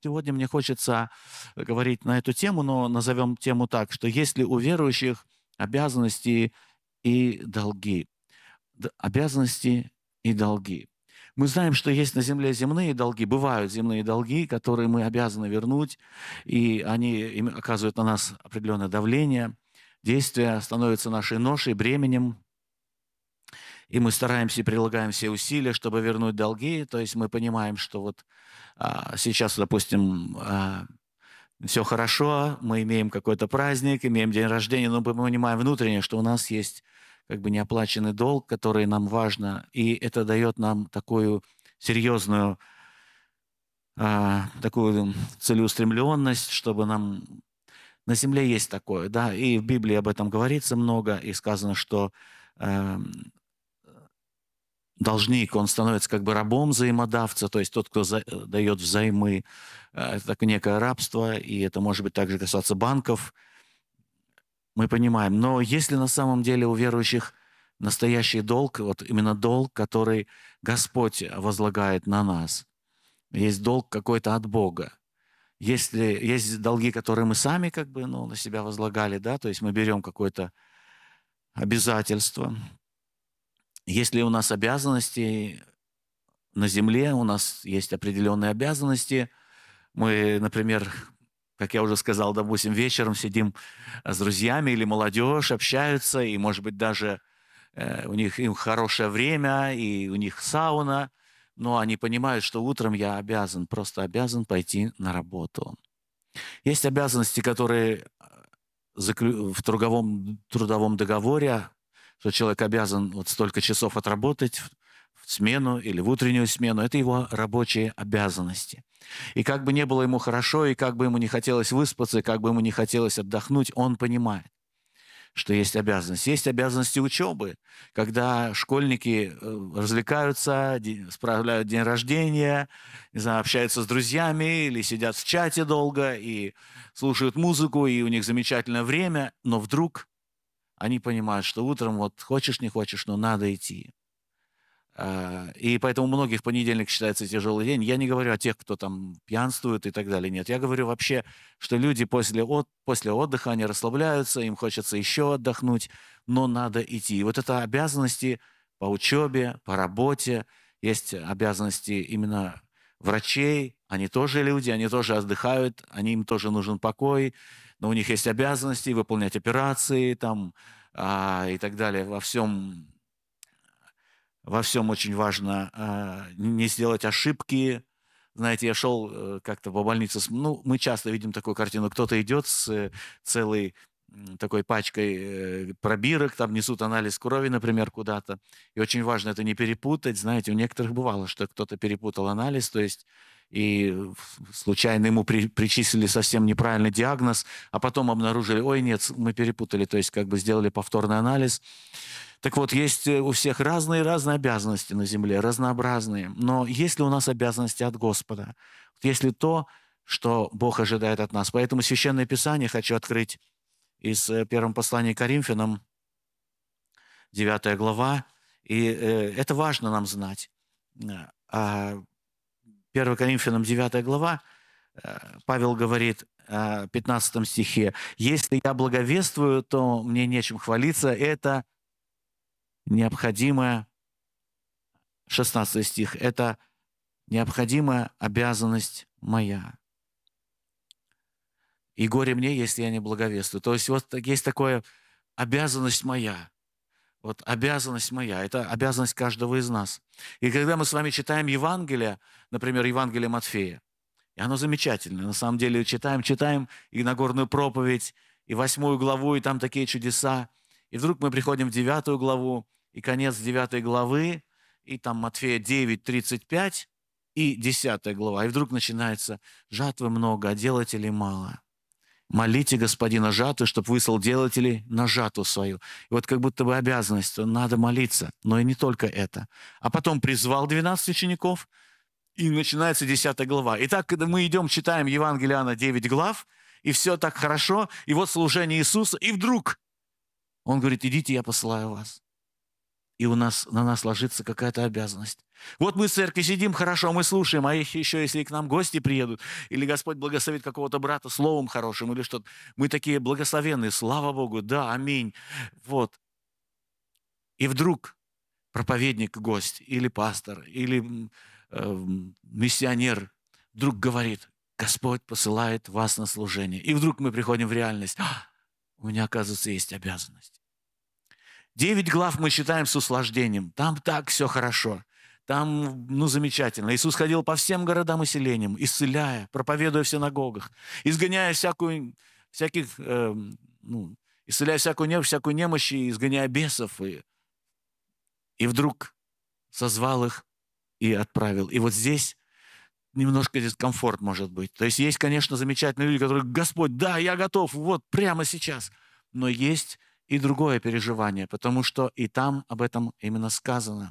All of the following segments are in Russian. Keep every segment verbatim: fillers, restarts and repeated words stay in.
сегодня мне хочется говорить на эту тему, но назовем тему так, что есть ли у верующих обязанности и долги? Д- Обязанности и долги. Мы знаем, что есть на земле земные долги, бывают земные долги, которые мы обязаны вернуть, и они им оказывают на нас определенное давление, действия становятся нашей ношей, бременем, и мы стараемся и прилагаем все усилия, чтобы вернуть долги. То есть мы понимаем, что вот а, сейчас, допустим, все хорошо, мы имеем какой-то праздник, имеем день рождения, но мы понимаем внутренне, что у нас есть как бы неоплаченный долг, который нам важно, и это дает нам такую серьезную а, такую целеустремленность, чтобы нам на земле есть такое, да, и в Библии об этом говорится много, и сказано, что эм, должник, он становится как бы рабом взаимодавца, то есть тот, кто за, дает взаймы, э, это такое некое рабство, и это может быть также касаться банков, мы понимаем. Но если на самом деле у верующих настоящий долг, вот именно долг, который Господь возлагает на нас, есть долг какой-то от Бога. Если есть долги, которые мы сами как бы ну, на себя возлагали, да, то есть мы берем какое-то обязательство. Если у нас обязанности на земле, у нас есть определенные обязанности. Мы, например, как я уже сказал, допустим, вечером сидим с друзьями или молодежь общаются, и, может быть, даже э, у них им хорошее время, и у них сауна, но они понимают, что утром я обязан, просто обязан пойти на работу. Есть обязанности, которые заклю- в трудовом, трудовом договоре, что человек обязан вот столько часов отработать в в смену или в утреннюю смену. Это его рабочие обязанности. И как бы не было ему хорошо, и как бы ему не хотелось выспаться, и как бы ему не хотелось отдохнуть, он понимает, что есть обязанности. Есть обязанности учебы, когда школьники э, развлекаются, де- справляют день рождения, не знаю, общаются с друзьями или сидят в чате долго и слушают музыку, и у них замечательное время, но вдруг они понимают, что утром вот хочешь не хочешь, но надо идти. А, И поэтому у многих понедельник считается тяжелый день. Я не говорю о тех, кто там пьянствует и так далее. Нет, я говорю вообще, что люди после, от, после отдыха, они расслабляются, им хочется еще отдохнуть, но надо идти. И вот это обязанности по учебе, по работе, есть обязанности именно врачей, они тоже люди, они тоже отдыхают, они, им тоже нужен покой, но у них есть обязанности выполнять операции там, а, и так далее. Во всем во всем очень важно а, не сделать ошибки. Знаете, я шел э, как-то по больнице, с- ну, мы часто видим такую картину, кто-то идет с э, целой м, такой пачкой э, пробирок, там несут анализ крови, например, куда-то. И очень важно это не перепутать. Знаете, у некоторых бывало, что кто-то перепутал анализ, то есть и э, случайно ему при- причислили совсем неправильный диагноз, а потом обнаружили, ой, нет, мы перепутали, то есть как бы сделали повторный анализ. Так вот, есть э, у всех разные-разные обязанности на земле, разнообразные. Но есть ли у нас обязанности от Господа? Вот есть ли то, что Бог ожидает от нас? Поэтому Священное Писание хочу открыть из э, первого послания к Коринфянам, девятая глава. И э, это важно нам знать. Э, А первое Коринфянам, девятая глава, э, Павел говорит э, в пятнадцатом стихе, «Если я благовествую, то мне нечем хвалиться, это необходимое шестнадцатый стих. Это необходимая обязанность моя. И горе мне, если я не благовествую. То есть вот есть такая обязанность моя. Вот обязанность моя. Это обязанность каждого из нас. И когда мы с вами читаем Евангелие, например, Евангелие Матфея, и оно замечательное. На самом деле читаем, читаем и Нагорную проповедь, и восьмую главу, и там такие чудеса. И вдруг мы приходим в девятую главу, и конец девятой главы, и там Матфея девять, тридцать пять, и десятая глава. И вдруг начинается «жатвы много, а делателей мало». Молите Господина жатвы, чтобы выслал делателей на жатву свою. И вот как будто бы обязанность, надо молиться, но и не только это. А потом призвал двенадцать учеников, и начинается десятая глава. Итак, когда мы идем, читаем Евангелие Иоанна девять глав, и все так хорошо, и вот служение Иисуса, и вдруг Он говорит, идите, я посылаю вас. и у нас, на нас ложится какая-то обязанность. Вот мы в церкви сидим, хорошо, мы слушаем, а еще если к нам гости приедут, или Господь благословит какого-то брата словом хорошим, или что-то, мы такие благословенные, слава Богу, да, аминь. Вот. И вдруг проповедник, гость, или пастор, или э, миссионер вдруг говорит: Господь посылает вас на служение. И вдруг мы приходим в реальность: а, у меня, оказывается, есть обязанность. Девять глав мы читаем с услаждением. Там так все хорошо. Там, ну, замечательно. Иисус ходил по всем городам и селениям, исцеляя, проповедуя в синагогах, изгоняя всякую, всяких, э, ну, исцеляя всякую немощь, всякую немощь, и изгоняя бесов. И, и вдруг созвал их и отправил. И вот здесь немножко дискомфорт может быть. То есть есть, конечно, замечательные люди, которые: Господь, да, я готов, вот прямо сейчас. Но есть и другое переживание, потому что и там об этом именно сказано.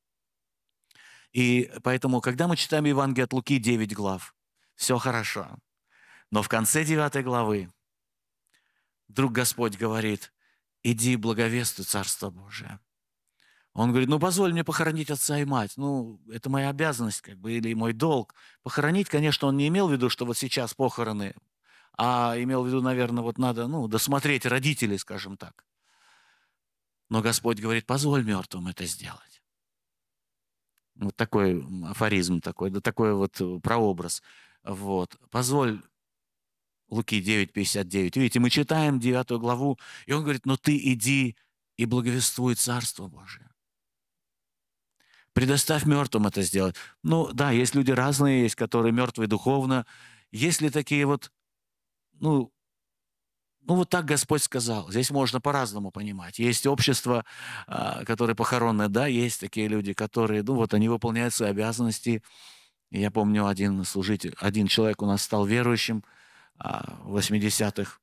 И поэтому, когда мы читаем Евангелие от Луки, девять глав, все хорошо. Но в конце девятой главы вдруг Господь говорит: иди благовествуй Царство Божие. Он говорит: ну, позволь мне похоронить отца и мать. Ну, это моя обязанность, как бы, или мой долг. Похоронить, конечно, он не имел в виду, что вот сейчас похороны, а имел в виду, наверное, вот надо, ну, досмотреть родителей, скажем так. Но Господь говорит: позволь мертвым это сделать. Вот такой афоризм такой, да, такой вот прообраз. Вот. Позволь, Луки девять пятьдесят девять. Видите, мы читаем девятую главу, и он говорит: но ты иди и благовествуй Царство Божие. Предоставь мертвым это сделать. Ну да, есть люди разные, есть, которые мертвые духовно. Есть ли такие вот, ну, ну вот так Господь сказал. Здесь можно по-разному понимать. Есть общество, а, которое похоронное, да, есть такие люди, которые, ну вот они выполняют свои обязанности. И я помню, один служитель, один человек у нас стал верующим а, в восьмидесятых.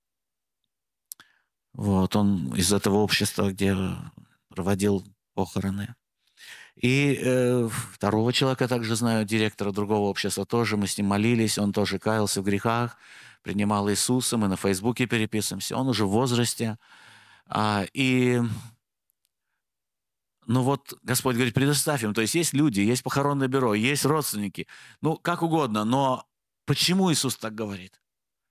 Вот, он из этого общества, где проводил похороны. И э, второго человека также знаю, директора другого общества тоже. Мы с ним молились, он тоже каялся в грехах, принимал Иисуса, мы на Фейсбуке переписываемся. Он уже в возрасте. А, и, ну вот, Господь говорит: предоставь им. То есть есть люди, есть похоронное бюро, есть родственники. Ну, как угодно, но почему Иисус так говорит?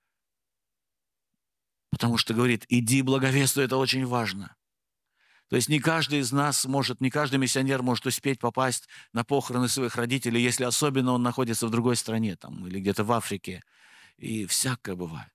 Потому что говорит: иди благовествуй, это очень важно. То есть не каждый из нас может, не каждый миссионер может успеть попасть на похороны своих родителей, если особенно он находится в другой стране там, или где-то в Африке. И всякое бывает.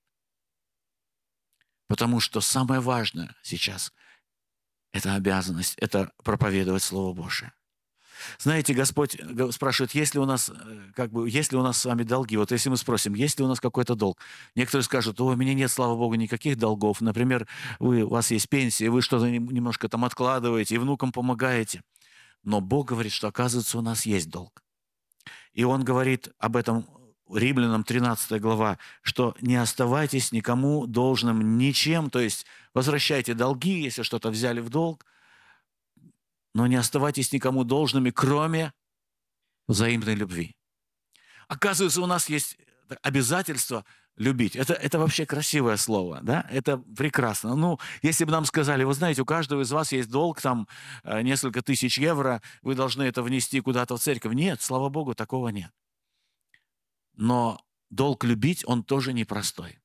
Потому что самое важное сейчас – это обязанность, это проповедовать Слово Божие. Знаете, Господь спрашивает: есть ли у нас, как бы, есть ли у нас с вами долги? Вот если мы спросим, есть ли у нас какой-то долг? Некоторые скажут: о, у меня нет, слава Богу, никаких долгов. Например, вы, у вас есть пенсия, вы что-то немножко там откладываете, и внукам помогаете. Но Бог говорит, что, оказывается, у нас есть долг. И Он говорит об этом, Римлянам тринадцатая глава, что не оставайтесь никому должным ничем, то есть возвращайте долги, если что-то взяли в долг, но не оставайтесь никому должными, кроме взаимной любви. Оказывается, у нас есть обязательство любить. Это, это вообще красивое слово, да? Это прекрасно. Ну, если бы нам сказали: вы знаете, у каждого из вас есть долг, там, несколько тысяч евро, вы должны это внести куда-то в церковь. Нет, слава Богу, такого нет. Но долг любить, он тоже непростой.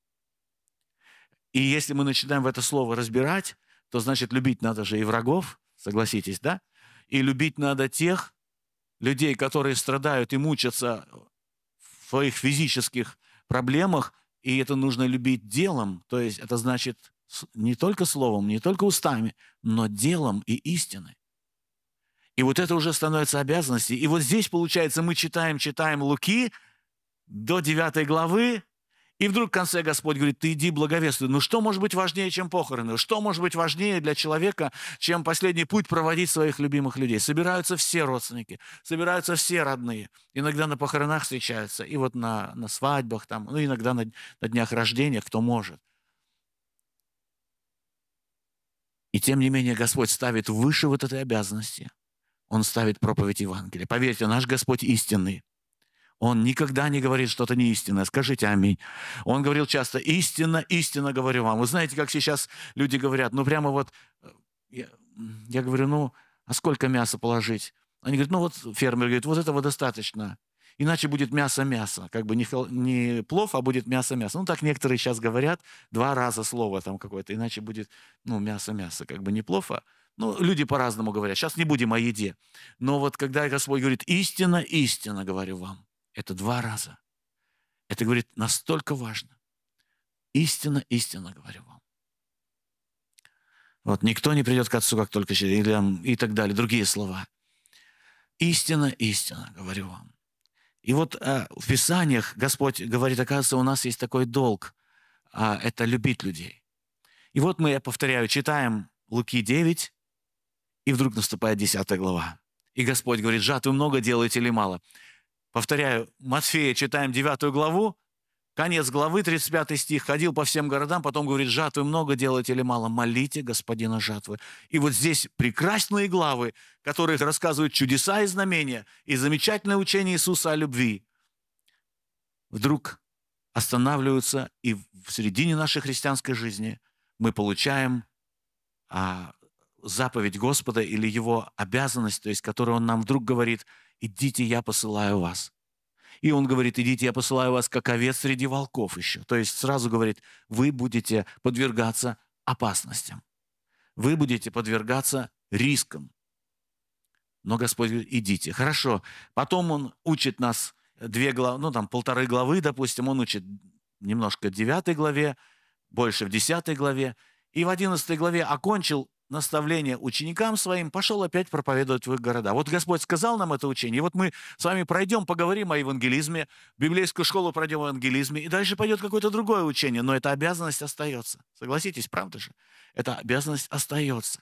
И если мы начинаем в это слово разбирать, то, значит, любить надо же и врагов, согласитесь, да? И любить надо тех людей, которые страдают и мучатся в своих физических проблемах, и это нужно любить делом, то есть это значит не только словом, не только устами, но делом и истиной. И вот это уже становится обязанностью. И вот здесь, получается, мы читаем, читаем Луки до девятой главы, и вдруг в конце Господь говорит: ты иди благовествуй. Ну что может быть важнее, чем похороны? Что может быть важнее для человека, чем последний путь проводить своих любимых людей? Собираются все родственники, собираются все родные. Иногда на похоронах встречаются, и вот на, на свадьбах, там, ну иногда на, на днях рождения, кто может. И тем не менее Господь ставит выше вот этой обязанности. Он ставит проповедь Евангелия. Поверьте, наш Господь истинный. Он никогда не говорит что-то неистинное. Скажите аминь. Он говорил часто: истинно, истинно говорю вам. Вы знаете, как сейчас люди говорят, ну прямо вот, я, я говорю, ну, а сколько мяса положить? Они говорят, ну вот фермер говорит, вот этого достаточно. Иначе будет мясо-мясо. Как бы не, не плов, а будет мясо-мясо. Ну, так некоторые сейчас говорят, два раза слово там какое-то, иначе будет, ну, мясо-мясо. Как бы не плов, а... Ну, люди по-разному говорят. Сейчас не будем о еде. Но вот когда Господь говорит, истина, истина, говорю вам, это два раза. Это, говорит, настолько важно. Истина, истина, говорю вам. Вот, никто не придет к Отцу, как только через... И так далее, другие слова. Истина, истина, говорю вам. И вот э, в Писаниях Господь говорит, оказывается, у нас есть такой долг, э, это любить людей. И вот мы, я повторяю, читаем Луки девять, и вдруг наступает десятая глава. И Господь говорит, жатвы много делаете или мало? Повторяю, Матфея читаем девятую главу, конец главы, тридцать пятый стих, ходил по всем городам, потом говорит, жатвы много делаете или мало? Молите Господина жатвы. И вот здесь прекрасные главы, которые рассказывают чудеса и знамения, и замечательное учение Иисуса о любви, вдруг останавливаются, и в середине нашей христианской жизни мы получаем а, заповедь Господа или Его обязанность, то есть, которую Он нам вдруг говорит, идите, я посылаю вас. И Он говорит, идите, я посылаю вас, как овец среди волков еще. То есть сразу говорит, вы будете подвергаться опасностям. Вы будете подвергаться рискам. Но Господь говорит, идите. Хорошо. Потом Он учит нас две главы, ну там полторы главы, допустим, Он учит немножко в девятой главе, больше в десятой главе. И в одиннадцатой главе окончил наставление ученикам своим, пошел опять проповедовать в их города. Вот Господь сказал нам это учение, и вот мы с вами пройдем, поговорим о евангелизме, библейскую школу пройдем о евангелизме, и дальше пойдет какое-то другое учение, но эта обязанность остается. Согласитесь, правда же? Эта обязанность остается.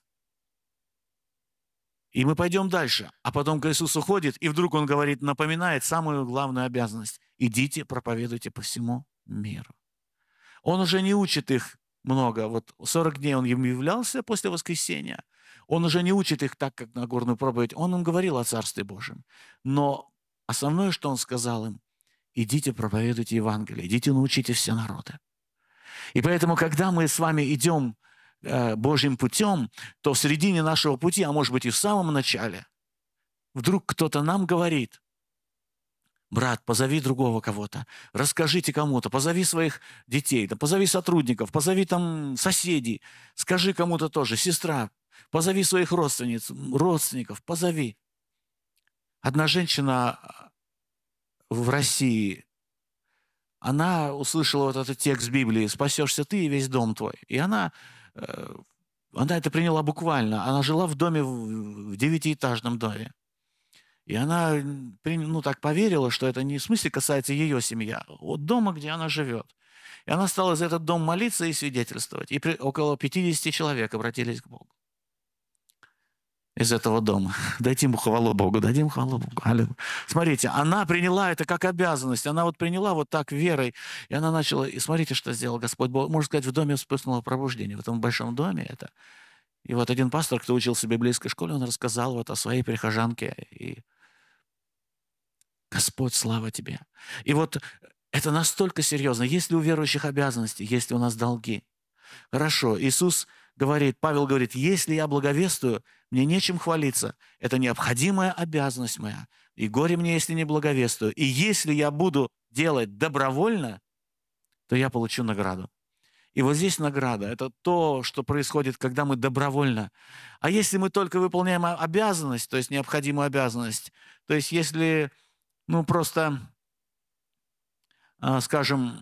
И мы пойдем дальше. А потом Иисус уходит, и вдруг Он говорит, напоминает самую главную обязанность. Идите, проповедуйте по всему миру. Он уже не учит их много. Вот сорок дней Он им являлся после воскресения. Он уже не учит их так, как на горную проповедь. Он им говорил о Царстве Божьем. Но основное, что Он сказал им, идите, проповедуйте Евангелие, идите, научите все народы. И поэтому, когда мы с вами идем э, Божьим путем, то в середине нашего пути, а может быть и в самом начале, вдруг кто-то нам говорит, брат, позови другого кого-то, расскажите кому-то, позови своих детей, да, позови сотрудников, позови там соседей, скажи кому-то тоже, сестра, позови своих родственниц, родственников, позови. Одна женщина в России, она услышала вот этот текст Библии «Спасешься ты и весь дом твой». И она, она это приняла буквально. Она жила в доме, в девятиэтажном доме. И она, ну, так поверила, что это не в смысле касается ее семьи, а от дома, где она живет. И она стала за этот дом молиться и свидетельствовать. И при, около пятидесяти человек обратились к Богу из этого дома. Дайте ему хвалу Богу, дадим хвалу Богу. Аллилуйя. Смотрите, она приняла это как обязанность. Она вот приняла вот так верой. И она начала... И смотрите, что сделал Господь Бог. Можно сказать, в доме вспыхнуло пробуждение. В этом большом доме это. И вот один пастор, кто учился в библейской школе, он рассказал вот о своей прихожанке. И Господь, слава Тебе. И вот это настолько серьезно. Есть ли у верующих обязанности? Есть ли у нас долги? Хорошо. Иисус говорит, Павел говорит, если я благовествую, мне нечем хвалиться. Это необходимая обязанность моя. И горе мне, если не благовествую. И если я буду делать добровольно, то я получу награду. И вот здесь награда. Это то, что происходит, когда мы добровольно. А если мы только выполняем обязанность, то есть необходимую обязанность, то есть если... Ну, просто, скажем,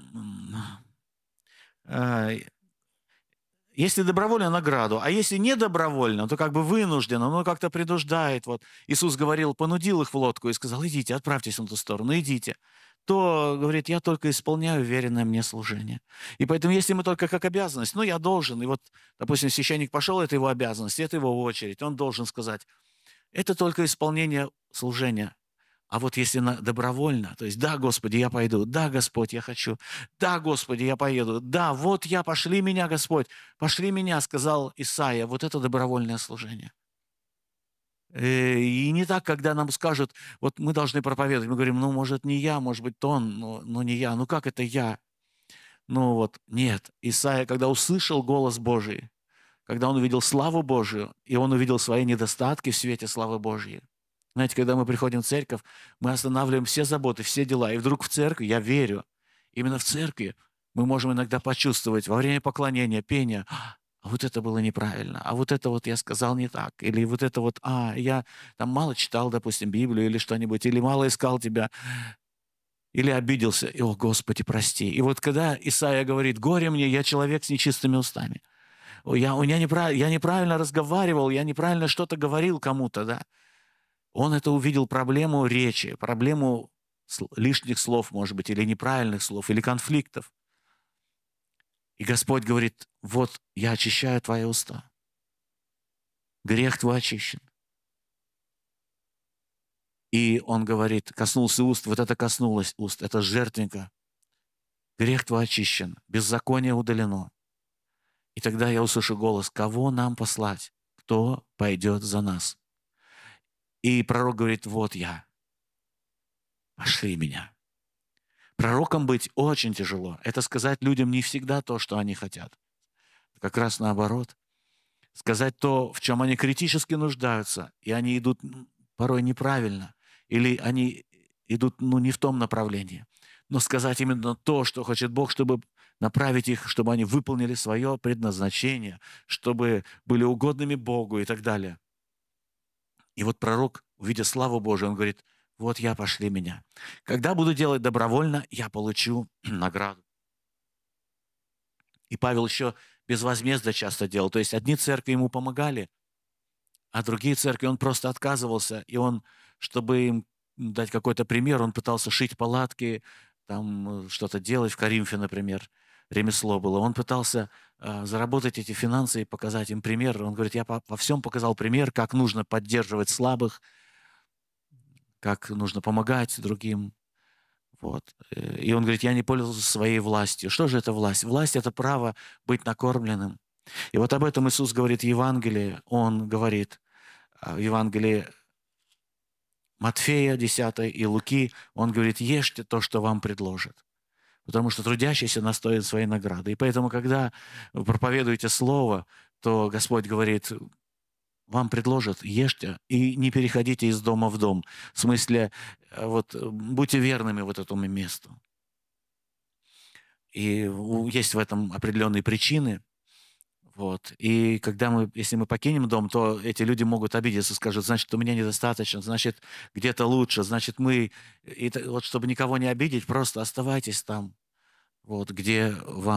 если добровольно, награду, а если не добровольно, то как бы вынужденно, но как-то принуждает. Вот Иисус говорил, понудил их в лодку и сказал, идите, отправьтесь на ту сторону, идите. То, говорит, я только исполняю веренное мне служение. И поэтому, если мы только как обязанность, ну, я должен, и вот, допустим, священник пошел, это его обязанность, это его очередь, он должен сказать, это только исполнение служения. А вот если на, добровольно, то есть, да, Господи, я пойду, да, Господь, я хочу, да, Господи, я поеду, да, вот я, пошли меня, Господь, пошли меня, сказал Исаия, вот это добровольное служение. И не так, когда нам скажут, вот мы должны проповедовать, мы говорим, ну, может, не я, может быть, он, но, но не я, ну, как это я? Ну, вот, нет, Исаия, когда услышал голос Божий, когда он увидел славу Божию, и он увидел свои недостатки в свете славы Божьей. Знаете, когда мы приходим в церковь, мы останавливаем все заботы, все дела, и вдруг в церкви, я верю, именно в церкви мы можем иногда почувствовать во время поклонения, пения, а вот это было неправильно, а вот это вот я сказал не так, или вот это вот, а, я там мало читал, допустим, Библию или что-нибудь, или мало искал тебя, или обиделся, и, о, Господи, прости. И вот когда Исаия говорит, горе мне, я человек с нечистыми устами, я, я, неправ, я неправильно разговаривал, я неправильно что-то говорил кому-то, да, он это увидел проблему речи, проблему лишних слов, может быть, или неправильных слов, или конфликтов. И Господь говорит, вот я очищаю твои уста. Грех твой очищен. И он говорит, коснулся уст, вот это коснулось уст, это жертвенника. Грех твой очищен, беззаконие удалено. И тогда я услышу голос, кого нам послать? Кто пойдет за нас? И пророк говорит, вот я, пошли меня. Пророком быть очень тяжело. Это сказать людям не всегда то, что они хотят. Как раз наоборот. Сказать то, в чем они критически нуждаются, и они идут порой неправильно, или они идут ну, не в том направлении. Но сказать именно то, что хочет Бог, чтобы направить их, чтобы они выполнили свое предназначение, чтобы были угодными Богу и так далее. И вот пророк, увидя славу Божию, он говорит, вот я, пошли меня. Когда буду делать добровольно, я получу награду. И Павел еще безвозмездно часто делал. То есть одни церкви ему помогали, а другие церкви он просто отказывался. И он, чтобы им дать какой-то пример, он пытался шить палатки, там что-то делать в Коринфе, например, ремесло было. Он пытался э, заработать эти финансы и показать им пример. Он говорит, я по, во всем показал пример, как нужно поддерживать слабых, как нужно помогать другим. Вот. И он говорит, я не пользовался своей властью. Что же это власть? Власть — это право быть накормленным. И вот об этом Иисус говорит в Евангелии. Он говорит в Евангелии Матфея десятой и Луки, он говорит, ешьте то, что вам предложат. Потому что трудящийся настоит своей награды. И поэтому, когда вы проповедуете Слово, то Господь говорит, вам предложат, ешьте, и не переходите из дома в дом. В смысле, вот, будьте верными вот этому месту. И есть в этом определенные причины. Вот. И когда мы, если мы покинем дом, то эти люди могут обидеться, скажут, значит, у меня недостаточно, значит, где-то лучше, значит, мы... И вот чтобы никого не обидеть, просто оставайтесь там, вот, где вам